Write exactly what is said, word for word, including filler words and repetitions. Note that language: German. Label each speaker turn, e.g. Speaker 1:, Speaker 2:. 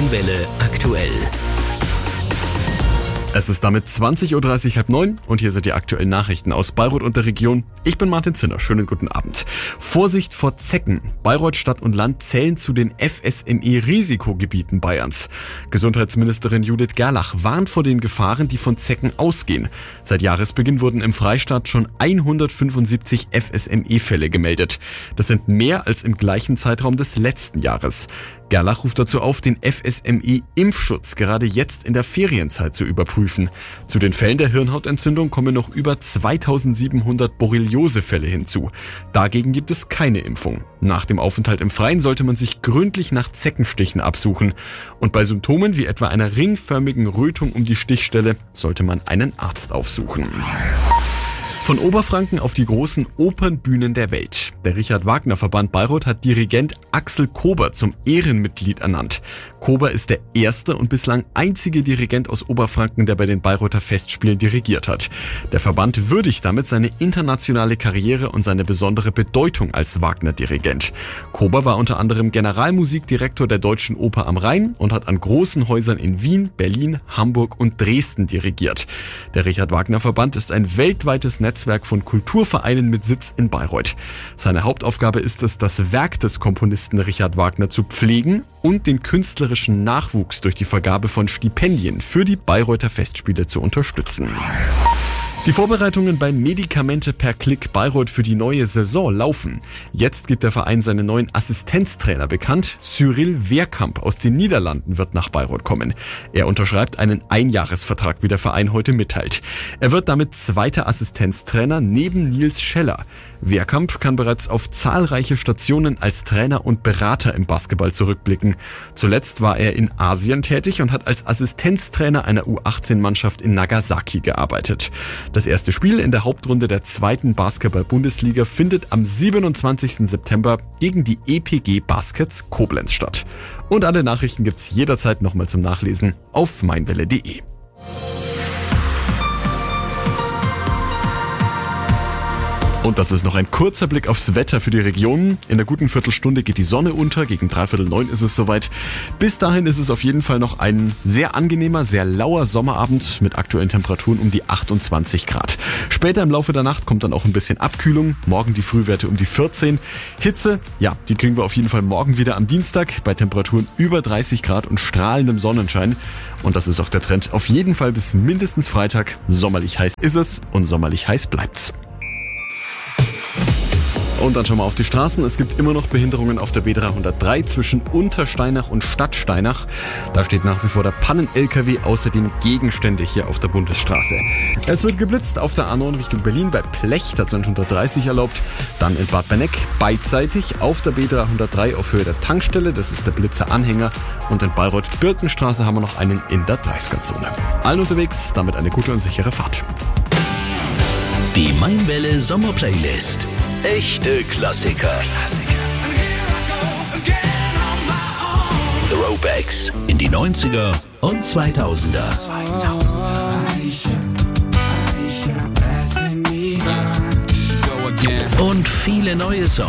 Speaker 1: Mainwelle aktuell.
Speaker 2: Es ist damit zwanzig Uhr dreißig, halb neun und hier sind die aktuellen Nachrichten aus Bayreuth und der Region. Ich bin Martin Zinner, schönen guten Abend. Vorsicht vor Zecken. Bayreuth Stadt und Land zählen zu den F S M E-Risikogebieten Bayerns. Gesundheitsministerin Judith Gerlach warnt vor den Gefahren, die von Zecken ausgehen. Seit Jahresbeginn wurden im Freistaat schon hundertfünfundsiebzig F S M E-Fälle gemeldet. Das sind mehr als im gleichen Zeitraum des letzten Jahres. Gerlach ruft dazu auf, den F S M E-Impfschutz gerade jetzt in der Ferienzeit zu überprüfen. Zu den Fällen der Hirnhautentzündung kommen noch über zweitausendsiebenhundert Borreliose-Fälle hinzu. Dagegen gibt es keine Impfung. Nach dem Aufenthalt im Freien sollte man sich gründlich nach Zeckenstichen absuchen. Und bei Symptomen wie etwa einer ringförmigen Rötung um die Stichstelle sollte man einen Arzt aufsuchen. Von Oberfranken auf die großen Opernbühnen der Welt. Der Richard-Wagner-Verband Bayreuth hat Dirigent Axel Kober zum Ehrenmitglied ernannt. Kober ist der erste und bislang einzige Dirigent aus Oberfranken, der bei den Bayreuther Festspielen dirigiert hat. Der Verband würdigt damit seine internationale Karriere und seine besondere Bedeutung als Wagner-Dirigent. Kober war unter anderem Generalmusikdirektor der Deutschen Oper am Rhein und hat an großen Häusern in Wien, Berlin, Hamburg und Dresden dirigiert. Der Richard-Wagner-Verband ist ein weltweites Netzwerk von Kulturvereinen mit Sitz in Bayreuth. Seine Hauptaufgabe ist es, das Werk des Komponisten Richard Wagner zu pflegen und den künstlerischen Nachwuchs durch die Vergabe von Stipendien für die Bayreuther Festspiele zu unterstützen. Die Vorbereitungen bei Medikamente per Klick Bayreuth für die neue Saison laufen. Jetzt gibt der Verein seinen neuen Assistenztrainer bekannt. Cyril Wehrkamp aus den Niederlanden wird nach Bayreuth kommen. Er unterschreibt einen Einjahresvertrag, wie der Verein heute mitteilt. Er wird damit zweiter Assistenztrainer neben Nils Scheller. Wehrkamp kann bereits auf zahlreiche Stationen als Trainer und Berater im Basketball zurückblicken. Zuletzt war er in Asien tätig und hat als Assistenztrainer einer U achtzehn Mannschaft in Nagasaki gearbeitet. Das erste Spiel in der Hauptrunde der zweiten Basketball-Bundesliga findet am siebenundzwanzigsten September gegen die E P G Baskets Koblenz statt. Und alle Nachrichten gibt's jederzeit nochmal zum Nachlesen auf mainwelle punkt de. Und das ist noch ein kurzer Blick aufs Wetter für die Region. In einer guten Viertelstunde geht die Sonne unter, gegen dreiviertel neun ist es soweit. Bis dahin ist es auf jeden Fall noch ein sehr angenehmer, sehr lauer Sommerabend mit aktuellen Temperaturen um die achtundzwanzig Grad. Später im Laufe der Nacht kommt dann auch ein bisschen Abkühlung. Morgen die Frühwerte um die vierzehn. Hitze, ja, die kriegen wir auf jeden Fall morgen wieder am Dienstag bei Temperaturen über dreißig Grad und strahlendem Sonnenschein. Und das ist auch der Trend auf jeden Fall bis mindestens Freitag. Sommerlich heiß ist es und sommerlich heiß bleibt's. Und dann schon mal auf die Straßen. Es gibt immer noch Behinderungen auf der B dreihundertdrei zwischen Untersteinach und Stadtsteinach. Da steht nach wie vor der Pannen-L K W, außerdem Gegenstände hier auf der Bundesstraße. Es wird geblitzt auf der A neun Richtung Berlin bei Plech, da sind hundertdreißig erlaubt. Dann in Bad Berneck beidseitig auf der B dreihundertdrei auf Höhe der Tankstelle, das ist der Blitzer-Anhänger. Und in Bayreuth-Birkenstraße haben wir noch einen in der dreißiger-Zone. Allen unterwegs, damit eine gute und sichere Fahrt.
Speaker 1: Die Mainwelle Sommerplaylist. Echte Klassiker. Klassiker. Throwbacks in die neunziger und zweitausender. Und viele neue Songs.